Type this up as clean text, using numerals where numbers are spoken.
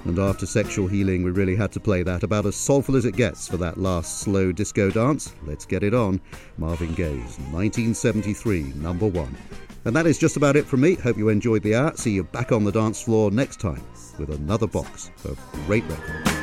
And after Sexual Healing, we really had to play that, about as soulful as it gets for that last slow disco dance. Let's get it on. Marvin Gaye's 1973 number 1. And that is just about it from me. Hope you enjoyed the hour. See you back on the dance floor next time with another box of great records.